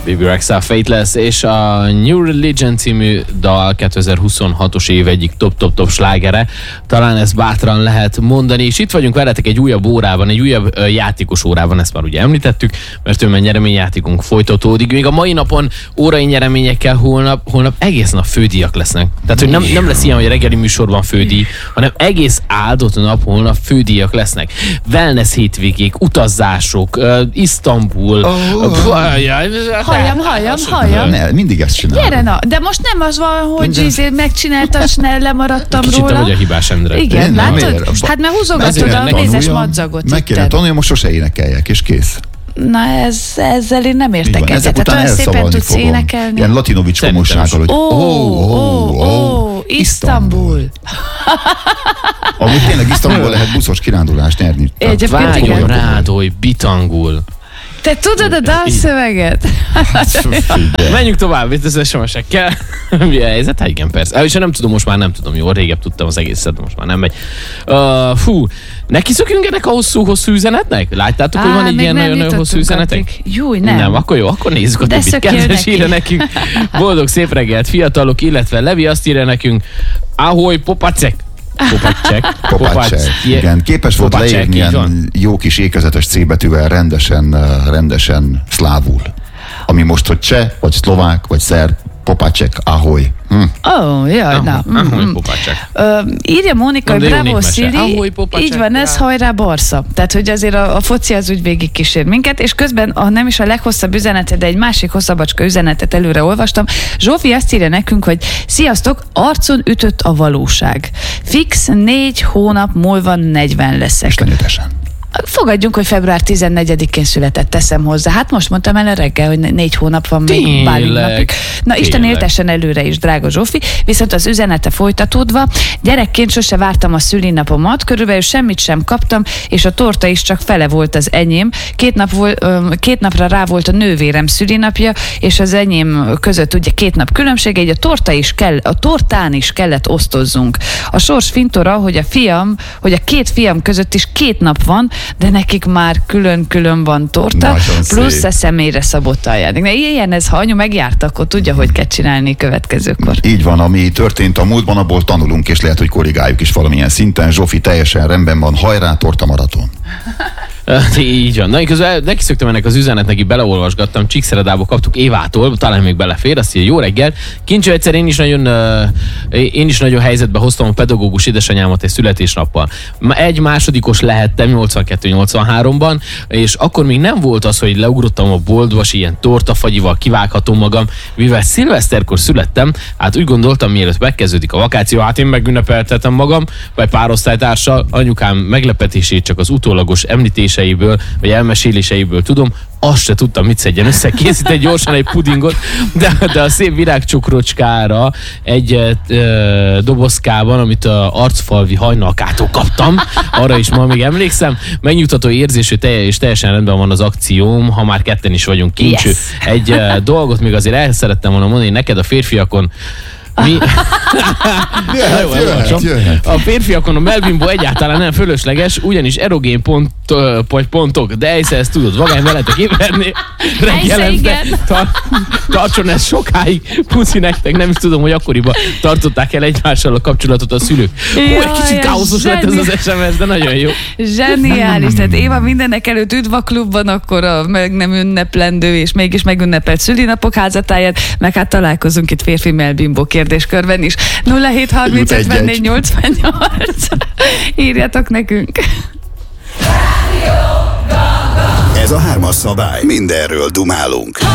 Baby Rexha, Faithless, és a New Religion című dal 2026-os év egyik top slágere. Talán ezt bátran lehet mondani, és itt vagyunk veletek egy újabb órában, egy újabb játékos órában, ezt már ugye említettük, mert ő nyereményjátékunk folytatódik. Még a mai napon órai nyereményekkel holnap egész nap fődíjak lesznek. Tehát, hogy nem lesz ilyen, hogy a reggeli műsorban fődíj, hanem egész áldott nap holnap fődíjak lesznek. Wellness hétvégék, utazások, Isztambul. Halljam. Ne, mindig ezt csinálom. Gyere na, de most nem az van, hogy megcsináltad, s ne lemaradtam Kicsit róla. vagy a hibás, Endre. Igen, látod? Miért? Hát mert húzogatod a mézes madzagot. Meg kéne tanulni, most sose énekeljek, és kész. Na ezzel én nem értek egyet. Ezek után olyan szépen elszavalni tudsz fogom. énekelni. Ilyen latinovics komossággal, hogy Isztambul. Amúgy tényleg Isztambulból lehet buszos kirándulást nyerni. Vágyom rád, hogy bitangul. Te tudod a dalszöveget? Menjünk tovább, itt az SMS-ekkel. Mi a helyzet? Hát igen, persze. És nem tudom, most már nem tudom, jó, régebb tudtam az egészet, de most már nem megy. Neki szökünk ennek a hosszú üzenetnek? Láttátok, hogy van egy ilyen nagyon hosszú üzenetek? Júj, nem. Nem, akkor jó, akkor nézzük a többit. Kedves írja nekünk. Boldog szép reggelt, fiatalok, illetve Levi azt írja nekünk. Ahoy, popacek. Popacek. Igen, képes volt leírni ilyen jó kis ékezetes C betűvel rendesen szlávul. Ami most, hogy cseh, vagy szlovák, vagy szerb, popacek, ahoy. Jaj, na. Írja Mónika, hogy bravo, Szili, így van ez, hajrá, Barca. Tehát, hogy azért a foci az úgy végig kísér minket, és közben, nem is a leghosszabb üzenetet, de egy másik hosszabbacska üzenetet előre olvastam. Zsófi azt írja nekünk, hogy sziasztok, arcon ütött a valóság. Fix 4 hónap múlva 40 leszek. Istenítesen. Fogadjunk, hogy február 14-én született, teszem hozzá. Hát most mondtam el a reggel, hogy 4 hónap van még Bálint napig. Na, Isten éltessen előre is, drága Zsófi. Viszont az üzenete folytatódva. Gyerekként sose vártam a szülinapomat, körülbelül semmit sem kaptam, és a torta is csak fele volt az enyém. 2 napra rá volt a nővérem szülinapja, és az enyém között ugye 2 nap különbség, így a tortán is kellett osztozzunk. A sors fintora, hogy a 2 fiam között is 2 nap van, de nekik már külön-külön van torta, nagyon plusz szép. a személyre szabott ajándék. De ilyen ez, ha anyu megjárt, akkor tudja, hogy kell csinálni következőkor. Így van, ami történt a múltban, abból tanulunk, és lehet, hogy korrigáljuk is valamilyen szinten. Zsófi teljesen rendben van, hajrá, torta maraton. Így van. Na, közben neki szöktem ennek az üzenetnek, így beleolvasgattam, Csíkszeredából kaptuk Évától, talán még belefér, azt írja, jó reggel. Kincső, egyszer én is nagyon helyzetbe hoztam a pedagógus édesanyámat egy születésnappal. Egy másodikos lehettem 82-83-ban, és akkor még nem volt az, hogy leugrottam a boltba, és ilyen tortafagyival kivághatom magam, mivel szilveszterkor születtem, hát úgy gondoltam, mielőtt megkezdődik a vakáció, hát én megünnepeltetem magam, vagy pár osztálytársal, anyukám meglepetését csak az utólagos említéseiből, vagy elmeséléseiből tudom, azt se tudtam, mit szedjen össze, készített gyorsan egy pudingot, de a szép virágcsokrocskára egy dobozkában, amit a arcfalvi hajnalkától kaptam, arra is ma még emlékszem, megnyugtató érzésű és teljesen rendben van az akcióm, ha már ketten is vagyunk, Kincső. Yes. Egy dolgot még azért el szerettem volna mondani, neked a férfiakon Jöhet. A férfiakon a melbimbo egyáltalán nem fölösleges, ugyanis erogén pontok, de Ejsze, ezt tudod, vagány veletek éberni, reggelente tartson ez sokáig, puszi nektek, nem is tudom, hogy akkoriban tartották el egymással a kapcsolatot a szülők. Egy kicsit káoszos lett ez az SMS, de nagyon jó. Zseniális, tehát Éva mindenek előtt üdv a klubban, akkor a meg nem ünneplendő, és mégis megünnepelt szülinapok házatáját, meg hát találkozunk itt férfi melbimbo kérdéskörben is. 0730 írjatok nekünk. Ez a 3-as szabály. Mindenről dumálunk.